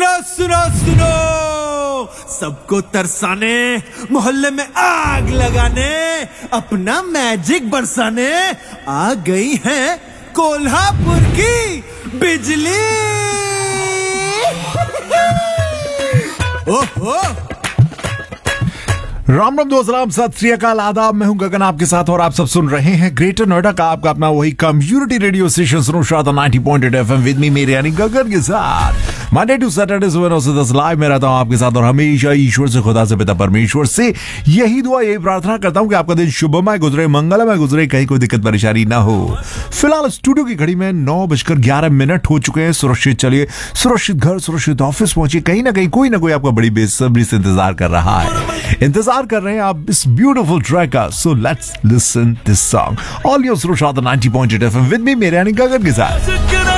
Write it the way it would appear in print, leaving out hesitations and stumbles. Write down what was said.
सुनो सुनो सुनो, सबको तरसाने, मोहल्ले में आग लगाने, अपना मैजिक बरसाने आ गई है कोल्हापुर की बिजली। ओहो, राम राम दोस्त, सलाम, सत श्री अकाल, आदाब। मैं हूं गगन आपके साथ और आप सब सुन रहे हैं ग्रेटर नोएडा का आपका अपना वही कम्युनिटी रेडियो स्टेशन सुनो 90.8 FM विद मी, मेरे यानी गगन के साथ। मंडे टू सैटरडे सुबह 9 से 10 लाइव में रहता हूं आपके साथ और हमेशा ईश्वर से, खुदा से, पिता परमेश्वर से यही दुआ, यही प्रार्थना करता हूं कि आपका दिन शुभमय गुजरे, मंगलमय गुजरे, कहीं कोई दिक्कत परेशानी ना हो। फिलहाल स्टूडियो की घड़ी में 9:11 हो चुके हैं। सुरक्षित चलिए, सुरक्षित घर, सुरक्षित ऑफिस पहुंचिए। कहीं ना कहीं कोई ना कोई आपका बड़ी बेसब्री से इंतजार कर रहा है, इंतजार कर रहे हैं आप इस ब्यूटीफुल ट्रैक का। So let's listen this song all your सुनो 90.8 FM विद मी, मेरे यानी गगन के साथ।